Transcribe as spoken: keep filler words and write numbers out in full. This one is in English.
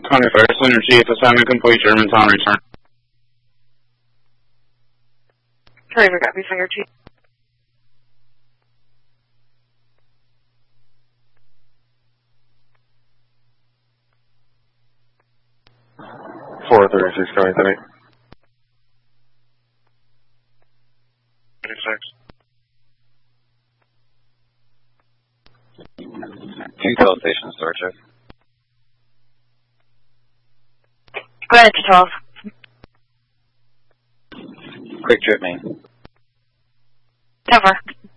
twenty-first, Lunar Chief, assignment complete, German's on return. Flavor got me finger chief. four thirty-six going tonight. thirty-six. Intel station store check. Go ahead to twelve. Quick trip main. Cover.